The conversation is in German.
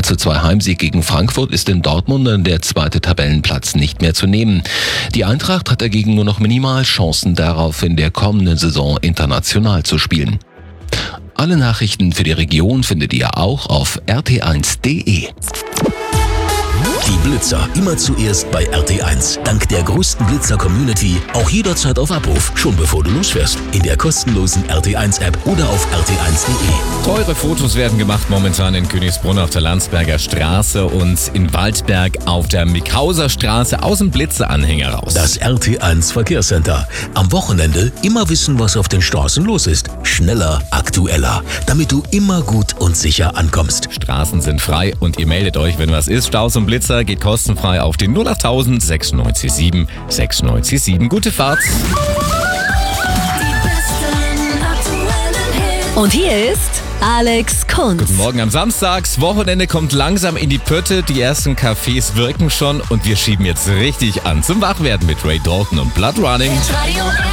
3:2 Heimsieg gegen Frankfurt ist in Dortmund der zweite Tabellenplatz nicht mehr zu nehmen. Die Eintracht hat dagegen nur noch minimal Chancen darauf, in der kommenden Saison international zu spielen. Alle Nachrichten für die Region findet ihr auch auf rt1.de. Die Blitzer immer zuerst bei RT1. Dank der größten Blitzer-Community auch jederzeit auf Abruf, schon bevor du losfährst. In der kostenlosen RT1-App oder auf rt1.de. Teure Fotos werden gemacht momentan in Königsbrunn auf der Landsberger Straße und in Waldberg auf der Mikauser Straße aus dem Blitzeranhänger raus. Das RT1 Verkehrscenter. Am Wochenende immer wissen, was auf den Straßen los ist. Schneller, aktueller, damit du immer gut und sicher ankommst. Straßen sind frei und ihr meldet euch, wenn was ist. Staus und Blitzer geht kostenfrei auf den 08000 967 697. Gute Fahrt! Und hier ist Alex Kunz. Guten Morgen am Samstags. Wochenende kommt langsam in die Pötte. Die ersten Cafés wirken schon und wir schieben jetzt richtig an zum Wachwerden mit Ray Dalton und Blood Running.